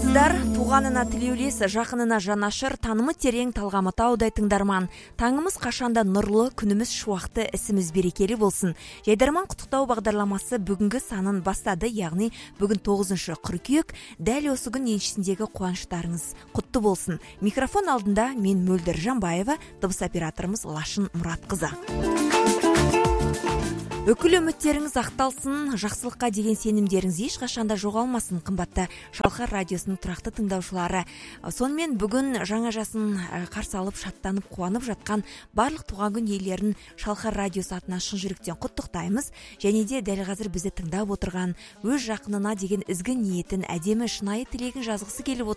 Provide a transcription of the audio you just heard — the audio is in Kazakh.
саламатсыздар. Туғанына тілеулес, жақынына жанашыр, танымы терең талғамы таудай тыңдарман. Таңымыз қашанда нұрлы, күніміз шуақты, ісіміз берекелі болсын. Жайдарман құттықтау бағдарламасы бүгінгі санын бастады, яғни бүгін 9 қыркүйек. Дәл осы күн еншісіндегі қуаныштарыңыз құтты болсын. Микрофон алдында мен Мөлдір Жанбаева, дыбыс операторымыз Лашын Мұратқызы. Үкілі үміттеріңіз ақталсын, жақсылыққа деген сенімдеріңіз ешқашанда жоғалмасын, қымбатты Шалқар радиосының тұрақты тыңдаушылары. Сонымен бүгін жаңа жасын қарсы алып, шаттанып, қуанып жатқан барлық туған күн иелерін Шалқар радиосы атынан шын жүректен құттықтаймыз. Және де дәл қазір бізді тыңдап отырған, өз жақынына деген ізгі ниетін, әдемі шынайы тілегін жазғысы келіп